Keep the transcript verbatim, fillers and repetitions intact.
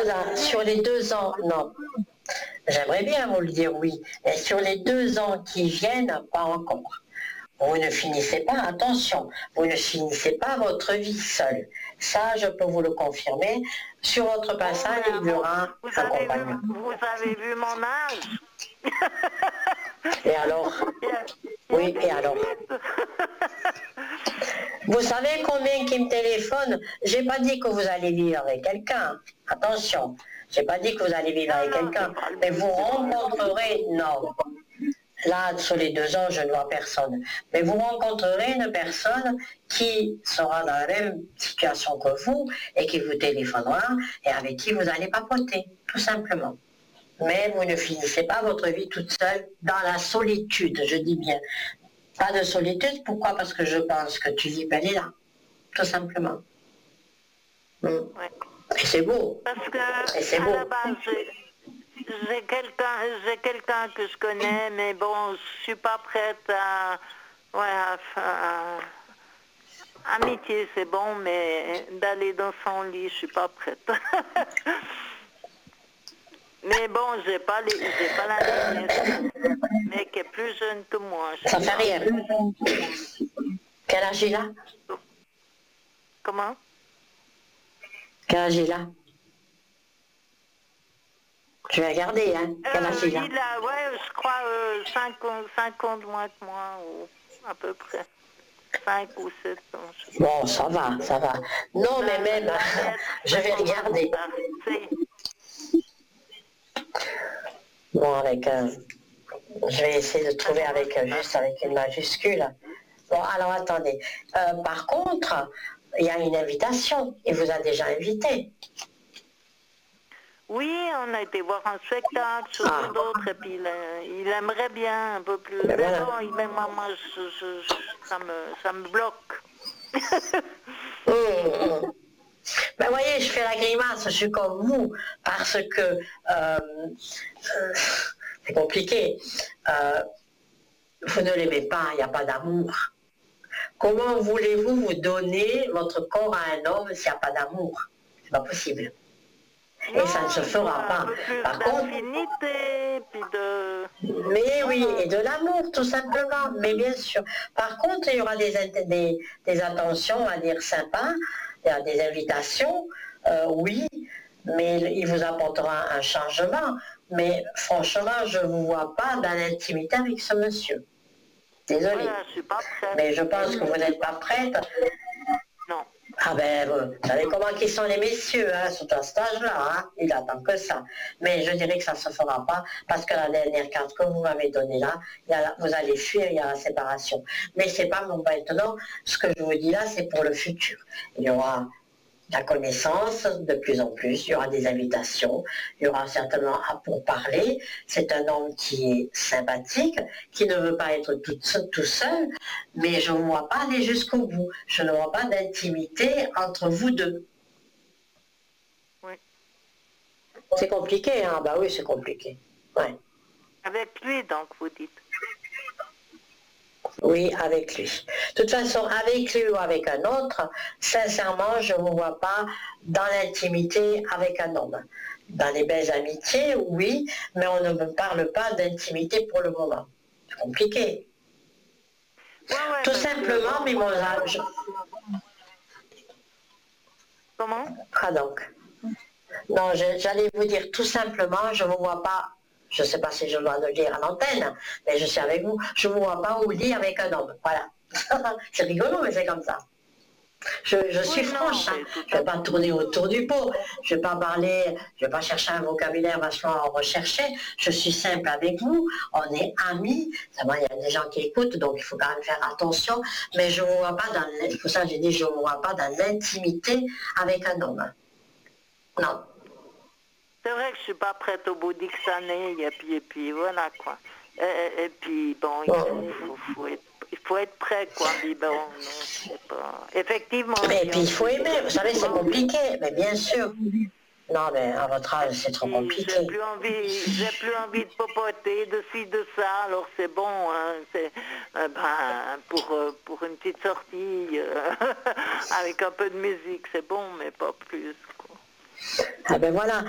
deux ans, sur les deux ans, non. J'aimerais bien vous le dire oui, mais sur les deux ans qui viennent, pas encore. Vous ne finissez pas, attention, vous ne finissez pas votre vie seule. Ça, je peux vous le confirmer. Sur votre passage, Oh, il y aura vous un avez compagnon. Vu, vous avez vu mon âge? Et alors? Oui, et alors? Vous savez combien qui me téléphone? J'ai pas dit que vous allez vivre avec quelqu'un. Attention, j'ai pas dit que vous allez vivre non, avec non, quelqu'un. Mais vous rencontrerez, non. Là, sur les deux ans, je ne vois personne. Mais vous rencontrerez une personne qui sera dans la même situation que vous et qui vous téléphonera et avec qui vous allez papoter, tout simplement. Mais vous ne finissez pas votre vie toute seule dans la solitude, je dis bien. Pas de solitude, pourquoi? Parce que je pense que tu vis belle et là, tout simplement. Mm. Ouais. Et c'est beau. Parce que, et c'est à beau. la base, j'ai quelqu'un j'ai quelqu'un que je connais, mais bon, je suis pas prête à... Ouais, à, à- amitié, c'est bon, mais d'aller dans son lit, je suis pas prête. Mais bon, j'ai pas les, j'ai pas la nièce, mais qui est plus jeune que moi. Ça fait rien. Quel âge il a? Comment? Quel âge il a? Je vais regarder, hein. Quel âge Euh, il a? il a, ouais, je crois, euh, cinq ans de moins que moi, ou à peu près. cinq ou sept ans. Je sais. Bon, ça va, ça va. Non, mais même, La nièce, je vais regarder. c'est... Bon, avec un... Je vais essayer de trouver avec euh, juste avec une majuscule. Bon, alors attendez. Euh, par contre, il y a une invitation. Il vous a déjà invité. Oui, on a été voir un spectacle, sur Ah. d'autres, et puis il, euh, il aimerait bien un peu plus. Ben Mais voilà. bon, il, même moi, je, je, je, ça, me, ça me bloque. Mmh, mmh. Ben voyez, je fais la grimace, je suis comme vous, parce que euh, euh, c'est compliqué. Euh, vous ne l'aimez pas, il n'y a pas d'amour. Comment voulez-vous vous donner votre corps à un homme s'il n'y a pas d'amour? C'est pas possible. Non, Et ça ne se fera pas. Un peu plus Par contre, d'infinité, puis de... mais oui, Voilà. et de l'amour, tout simplement. Mais bien sûr. Par contre, il y aura des, des, des attentions, on va dire, sympas, il y a des invitations, euh, oui, mais il vous apportera un changement. Mais franchement, je ne vous vois pas dans l'intimité avec ce monsieur. Désolée. Voilà, je suis pas prête. Mais je pense que vous n'êtes pas prête. Non. Ah ben, vous savez comment ils sont les messieurs, hein, surtout à cet âge-là, hein, il attend que ça. Mais je dirais que ça ne se fera pas, parce que la dernière carte que vous m'avez donnée là, il y a la, vous allez fuir, il y a la séparation. Mais c'est pas mon maintenant, ce que je vous dis là, c'est pour le futur. Il y aura la connaissance de plus en plus, il y aura des invitations, il y aura certainement à pour parler. C'est un homme qui est sympathique, qui ne veut pas être tout, tout seul, mais je ne vois pas aller jusqu'au bout. Je ne vois pas d'intimité entre vous deux. Oui. C'est compliqué, hein? Bah oui, c'est compliqué. Ouais. Avec lui, donc, vous dites. Oui, avec lui. De toute façon, avec lui ou avec un autre, sincèrement, je ne vous vois pas dans l'intimité avec un homme. Dans les belles amitiés, oui, mais on ne me parle pas d'intimité pour le moment. C'est compliqué. Ouais, ouais, Tout parce que, simplement, bon, mais mon âge. Comment? Ah donc. Non, je- j'allais vous dire tout simplement, je ne vous vois pas, je ne sais pas si je dois le dire à l'antenne, mais je suis avec vous, je ne vous vois pas au lit avec un homme. Voilà. C'est rigolo, mais c'est comme ça. Je, je suis Oui, franche, non, hein. mais tout Je ne à vais pas tourner autour du pot, je ne vais pas parler, je ne vais pas chercher un vocabulaire vachement recherché, je suis simple avec vous, on est amis, il y a des gens qui écoutent, donc il faut quand même faire attention, mais je ne vous vois pas dans, pour ça j'ai dit je ne vous vois pas dans l'intimité avec un homme. Non. C'est vrai que je suis pas prête au bout d'X années, et puis, et puis voilà, quoi. Et, et puis, bon, il faut, faut, faut être, il faut être prêt, quoi. Mais bon, non, c'est pas... Effectivement... Et si puis on... il faut aimer, vous savez, c'est compliqué, mais bien sûr. Non, mais à votre âge, c'est trop compliqué. J'ai plus envie, j'ai plus envie de popoter, de ci, de ça, alors c'est bon, hein, c'est, euh, ben, pour, euh, pour une petite sortie, euh, avec un peu de musique, c'est bon, mais pas plus, quoi. Ah ben voilà.